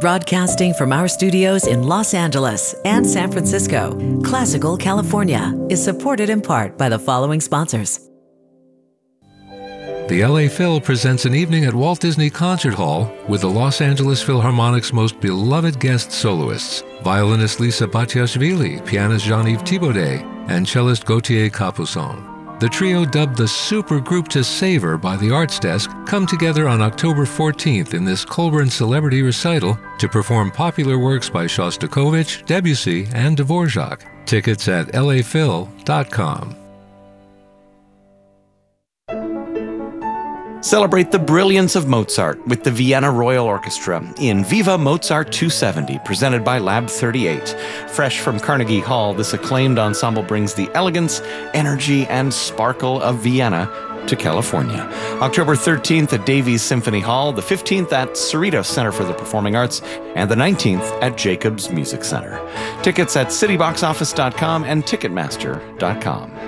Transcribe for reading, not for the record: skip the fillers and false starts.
Broadcasting from our studios in Los Angeles and San Francisco, Classical California is supported in part by the following sponsors. The LA Phil presents an evening at Walt Disney Concert Hall with the Los Angeles Philharmonic's most beloved guest soloists, violinist Lisa Batiashvili, pianist Jean-Yves Thibaudet, and cellist Gauthier Capuçon. The trio, dubbed the Super Group to Savor by the Arts Desk, come together on October 14th in this Colburn Celebrity Recital to perform popular works by Shostakovich, Debussy, and Dvorak. Tickets at laphil.com. Celebrate the brilliance of Mozart with the Vienna Royal Orchestra in Viva Mozart 270, presented by Lab 38. Fresh from Carnegie Hall, this acclaimed ensemble brings the elegance, energy, and sparkle of Vienna to California. October 13th at Davies Symphony Hall, the 15th at Cerritos Center for the Performing Arts, and the 19th at Jacobs Music Center. Tickets at cityboxoffice.com and ticketmaster.com.